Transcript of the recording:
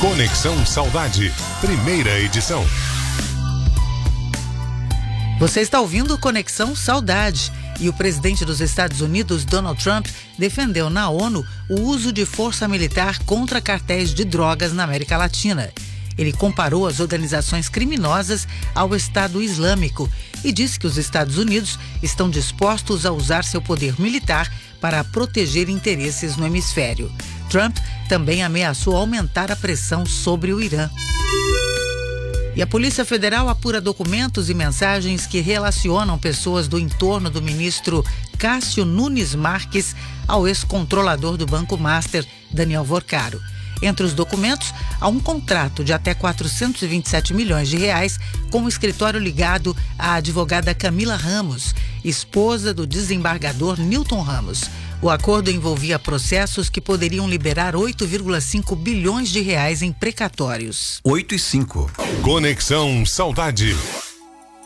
Conexão Saudade, primeira edição. Você está ouvindo Conexão Saudade. E o presidente dos Estados Unidos, Donald Trump, defendeu na ONU o uso de força militar contra cartéis de drogas na América Latina. Ele comparou as organizações criminosas ao Estado Islâmico e disse que os Estados Unidos estão dispostos a usar seu poder militar para proteger interesses no hemisfério. Trump também ameaçou aumentar a pressão sobre o Irã. E a Polícia Federal apura documentos e mensagens que relacionam pessoas do entorno do ministro Cássio Nunes Marques ao ex-controlador do Banco Master, Daniel Vorcaro. Entre os documentos, há um contrato de até 427 milhões de reais com o escritório ligado à advogada Camila Ramos, esposa do desembargador Newton Ramos. O acordo envolvia processos que poderiam liberar 8,5 bilhões de reais em precatórios. 8 e 5. Conexão Saudade.